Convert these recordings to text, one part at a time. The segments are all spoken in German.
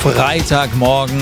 Freitagmorgen,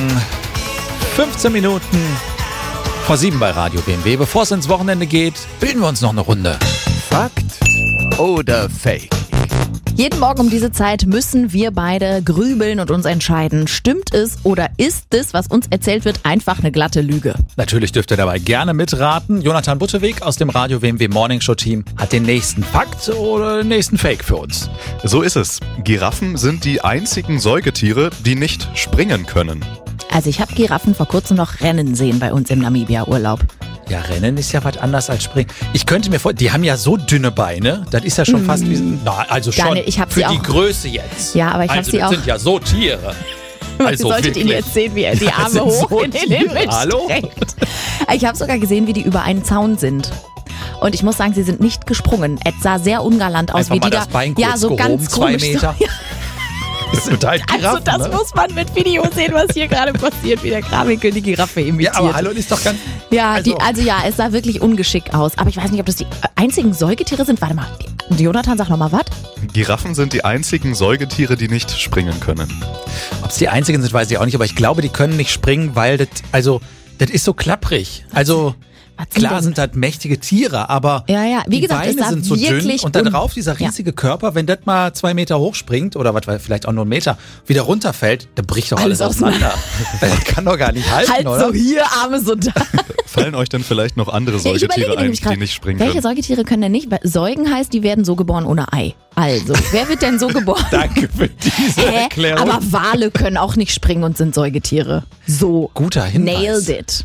15 Minuten vor 7 bei Radio BMW. Bevor es ins Wochenende geht, bilden wir uns noch eine Runde. Fakt oder Fake? Jeden Morgen um diese Zeit müssen wir beide grübeln und uns entscheiden, stimmt es oder ist es, was uns erzählt wird, einfach eine glatte Lüge? Natürlich dürft ihr dabei gerne mitraten. Jonathan Butteweg aus dem Radio BMW Morning Show Team hat den nächsten Fakt oder den nächsten Fake für uns. So ist es. Giraffen sind die einzigen Säugetiere, die nicht springen können. Also ich habe Giraffen vor kurzem noch rennen sehen bei uns im Namibia-Urlaub. Ja, Rennen ist ja was anderes als Springen. Ich könnte mir vorstellen, die haben ja so dünne Beine, das ist ja schon fast wie... Na, also schon Daniel, ich hab für sie die auch. Größe jetzt. Ja, aber ich habe also, sie das auch... sind ja so Tiere. Also Ihr solltet ihn wirklich. jetzt sehen, wie er die Das Arme sind hoch so in den Tiere. Himmel Hallo? streckt. Ich habe sogar gesehen, wie die über einen Zaun sind. Und ich muss sagen, sie sind nicht gesprungen. Es sah sehr ungalant aus, Einfach wie mal die das da... Bein kurz ja, so gehoben, ganz 2 komisch. Meter. Ja. Das sind halt Giraffen, Also das ne? muss man mit Video sehen, was hier gerade passiert, wie der Krawinkel die Giraffe imitiert. Ja, aber hallo, ist doch ganz... Ja, also- also ja, es sah wirklich ungeschickt aus. Aber ich weiß nicht, ob das die einzigen Säugetiere sind. Warte mal, Jonathan, sag nochmal was? Giraffen sind die einzigen Säugetiere, die nicht springen können. Ob es die einzigen sind, weiß ich auch nicht, aber ich glaube, die können nicht springen, weil das ist so klapprig. Also klar sind das mächtige Tiere, aber Ja, ja. Wie die gesagt, es Beine sah sind so dünn wirklich und da drauf dieser riesige Körper, wenn das mal 2 Meter hochspringt oder was, vielleicht auch nur 1 Meter, wieder runterfällt, dann bricht doch alles auseinander. Das kann doch gar nicht halten, halt oder? so hier, Arme so da. Fallen euch denn vielleicht noch andere Ja, ich Säugetiere überlege ein, nämlich die gerade, nicht springen welche können? Säugetiere können denn nicht? Weil Säugen heißt, die werden so geboren ohne Ei. Also, wer wird denn so geboren? Danke für diese Erklärung. Aber Wale können auch nicht springen und sind Säugetiere. So. Guter Hinweis. Nailed it.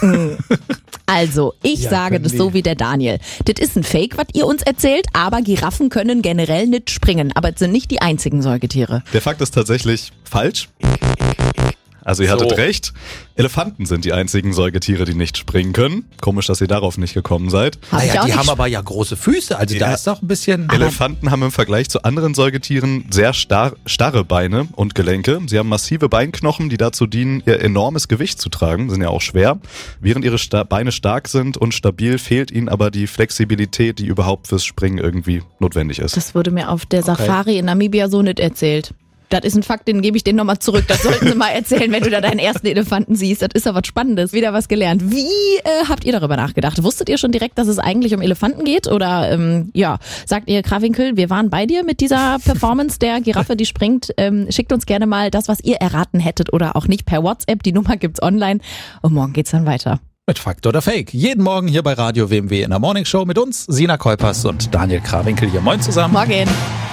Also, ich Ja, sage können das die. so wie der Daniel. Das ist ein Fake, was ihr uns erzählt, aber Giraffen können generell nicht springen. Aber es sind nicht die einzigen Säugetiere. Der Fakt ist tatsächlich falsch. Also ihr hattet So. recht. Elefanten sind die einzigen Säugetiere, die nicht springen können. Komisch, dass ihr darauf nicht gekommen seid. Hab ich Naja, auch die nicht haben aber ja große Füße, also da Ja. ist doch ein bisschen... Elefanten haben im Vergleich zu anderen Säugetieren sehr starre Beine und Gelenke. Sie haben massive Beinknochen, die dazu dienen, ihr enormes Gewicht zu tragen, sind ja auch schwer. Während ihre Beine stark sind und stabil, fehlt ihnen aber die Flexibilität, die überhaupt fürs Springen irgendwie notwendig ist. Das wurde mir auf der Safari in Namibia so nicht erzählt. Das ist ein Fakt, den gebe ich denen nochmal zurück. Das sollten sie mal erzählen, wenn du da deinen ersten Elefanten siehst. Das ist ja was Spannendes. Wieder was gelernt. Wie habt ihr darüber nachgedacht? Wusstet ihr schon direkt, dass es eigentlich um Elefanten geht? Oder sagt ihr, Krawinkel, wir waren bei dir mit dieser Performance der Giraffe, die springt. Schickt uns gerne mal das, was ihr erraten hättet oder auch nicht per WhatsApp. Die Nummer gibt's online. Und morgen geht's dann weiter. Mit Fakt oder Fake. Jeden Morgen hier bei Radio WMW in der Morning Show mit uns, Sina Kuipers und Daniel Krawinkel hier. Moin zusammen. Morgen.